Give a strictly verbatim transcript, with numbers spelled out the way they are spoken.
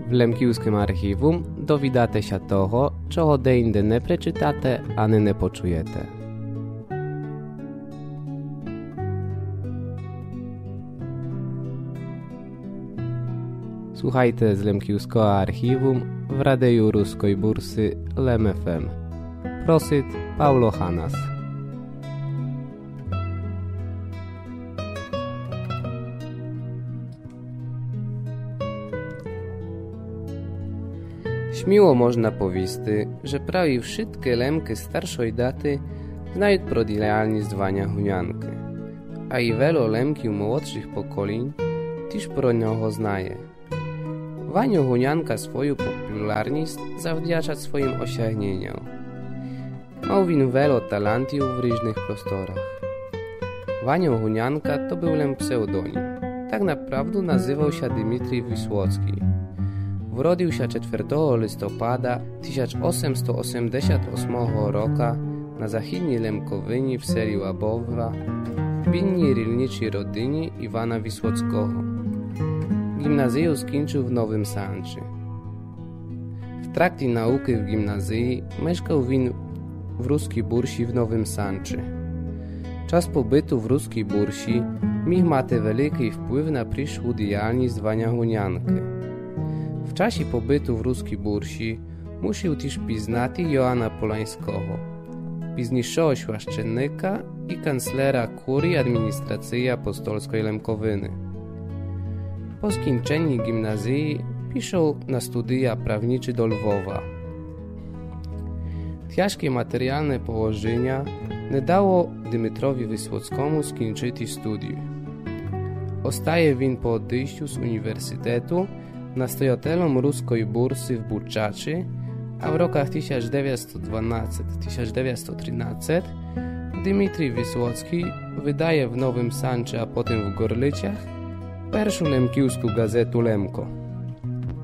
В Лемківському архівум довідатеся того, чого деінде не прочитате, ані не почуєте. Słuchajte z Lemkівського архівum w Radiju Ruskiej Bursy Lem F M. Prosit Paulo Hanas. Śmiło można повісти, że prawie wszystkie lemki starszej daty znają про діяльність звання Гунянки, а і вело лемків молодших поколінь теж про нього знає. Ваню Гунянка свою popularність завдяча своїм osiągnieniom. Mał він вело талантів в різних просторах. Ваня Гунянка to był lem pseudonim. Tak naprawdę nazywał się Dmitrij Wysłocki. Urodził się czwartego listopada tysiąc osiemset osiemdziesiątego ósmego roku na zachodniej Lemkowyni w serii Łabowa w biednej rolniczej rodzinie Iwana Wysłockiego. Gimnazjum skończył w Nowym Sączu. W trakcie nauki w gimnazji mieszkał win w Ruskiej Bursi w Nowym Sączu. Czas pobytu w Ruskiej Bursi miał mać wielki wpływ na przyszłą działalność zwania Hunianki. W czasie pobytu w Ruskiej Bursi musiał też poznać Joana Polańskiego, późniejszego święcennika i kancelera kurii administracji apostolskiej Lemkowyny. Po skończeniu gimnazji piszał na studia prawnicze do Lwowa. Ciężkie materialne położenie nie dało Dmytrowi Wysłockiemu skończyć studiów. Ostaje win po odejściu z uniwersytetu nastojatelem Ruskiej Bursy w Burczaczy, a w rokach tysiąc dziewięćset dwunastym do tysiąc dziewięćset trzynastego Dmitrij Wysłocki wydaje w Nowym Sączu, a potem w Gorlyciach pierwszą lemkівську gazetę Lemko.